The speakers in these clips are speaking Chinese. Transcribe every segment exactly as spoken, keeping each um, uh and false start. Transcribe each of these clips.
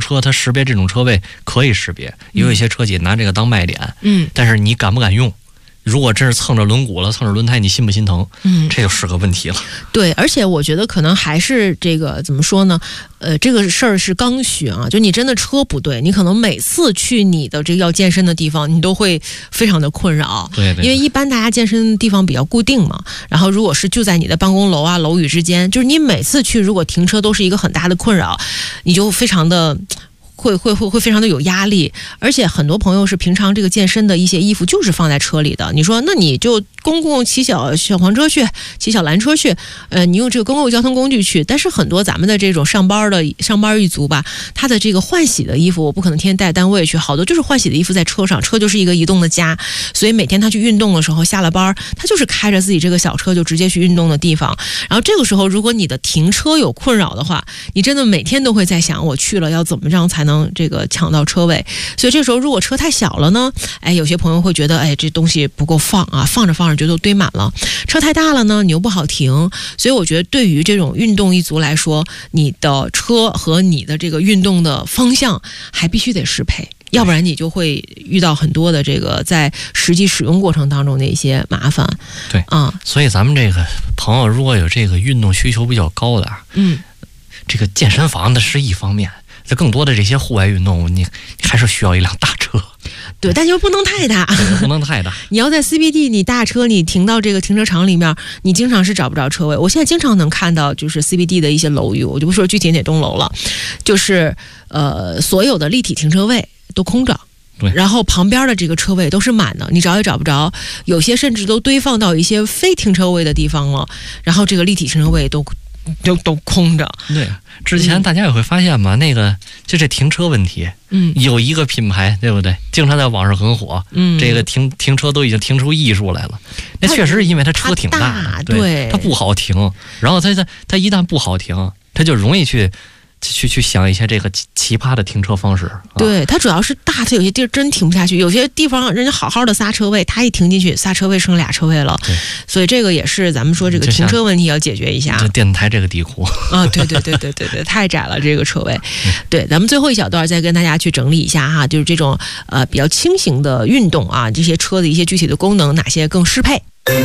车它识别这种车位可以识别，也有一些车企拿这个当卖点， 嗯， 但是你敢不敢用？如果真是蹭着轮毂了，蹭着轮胎，你心不心疼？嗯，这就是个问题了。 对，而且我觉得可能还是这个怎么说呢？呃，这个事儿是刚需啊，就你真的车不对，你可能每次去你的这个要健身的地方，你都会非常的困扰。 对对。 因为一般大家健身的地方比较固定嘛，然后如果是就在你的办公楼啊、楼宇之间，就是你每次去，如果停车都是一个很大的困扰，你就非常的。会会会会非常的有压力，而且很多朋友是平常这个健身的一些衣服就是放在车里的。你说，那你就公共骑小小黄车去，骑小蓝车去，呃，你用这个公共交通工具去。但是很多咱们的这种上班的上班一族吧，他的这个换洗的衣服，我不可能天天带单位去，好多就是换洗的衣服在车上，车就是一个移动的家，所以每天他去运动的时候，下了班他就是开着自己这个小车就直接去运动的地方。然后这个时候，如果你的停车有困扰的话，你真的每天都会在想，我去了要怎么样才能能这个抢到车位。所以这时候如果车太小了呢，哎，有些朋友会觉得，哎，这东西不够放啊，放着放着觉得堆满了。车太大了呢，你又不好停。所以我觉得对于这种运动一族来说，你的车和你的这个运动的方向还必须得适配，要不然你就会遇到很多的这个在实际使用过程当中的一些麻烦。 对啊、嗯，所以咱们这个朋友如果有这个运动需求比较高的，嗯，这个健身房的是一方面，在更多的这些户外运动，你还是需要一辆大车。 对，但又不能太大， 不能太大。 你要在 C B D， 你大车你停到这个停车场里面，你经常是找不着车位。我现在经常能看到，就是 C B D 的一些楼宇，我就不说具体哪栋楼了，就是呃所有的立体停车位都空着。 对， 然后旁边的这个车位都是满的，你找也找不着，有些甚至都堆放到一些非停车位的地方了，然后这个立体停车位都都都空着。 对，之前大家也会发现嘛，嗯、那个就这停车问题，嗯，有一个品牌对不对？经常在网上很火，嗯，这个停停车都已经停出艺术来了。那确实是因为它车挺大的， 对，对它不好停，然后它它它一旦不好停，它就容易去。去去想一些这个奇葩的停车方式，啊、 对，它主要是大，它有些地儿真停不下去，有些地方人家好好的仨车位，它一停进去仨车位剩俩车位了，所以这个也是咱们说这个停车问题要解决一下。 这电台这个地库啊，对对对对对对，太窄了这个车位。对，咱们最后一小段再跟大家去整理一下哈，就是这种呃比较轻型的运动啊，这些车的一些具体的功能，哪些更适配？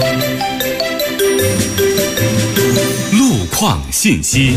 路况信息。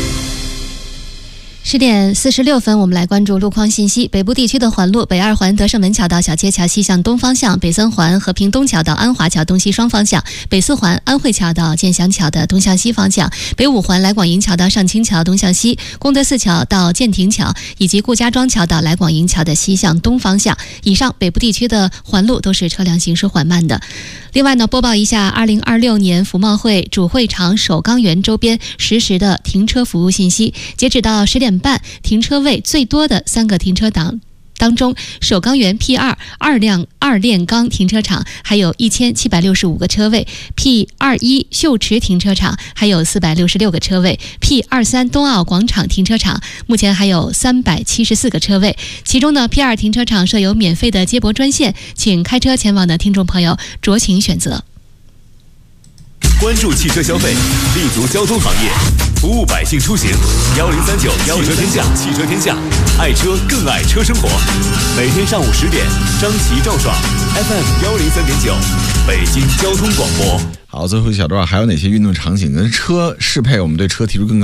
十点四十六分，我们来关注路况信息。北部地区的环路：北二环德胜门桥到小街桥西向东方向，北三环和平东桥到安华桥东西双方向，北四环安慧桥到建祥桥的东向西方向，北五环来广营桥到上清桥东向西，功德寺桥到建亭桥以及顾家庄桥到来广营桥的西向东方向。以上北部地区的环路都是车辆行驶缓慢的。另外呢，播报一下二零二六年服贸会主会场首钢园周边实时的停车服务信息。截止到十点半，停车位最多的三个停车档当中，首钢园 P 二 二辆二炼钢停车场还有一千七百六十五个车位， P 二一 秀池停车场还有四百六十六个车位， P 二三 东奥广场停车场目前还有三百七十四个车位。其中呢 P 二 停车场设有免费的接驳专线，请开车前往的听众朋友酌情选择。 关注汽车消费，立足交通行业，服务百姓出行。幺零三九汽车天下，汽车天下，爱车更爱车生活。每天上午十点，张琪赵爽 F M 幺零三点九，北京交通广播。 好，最后一小段还有哪些运动场景跟车适配？我们对车提出更高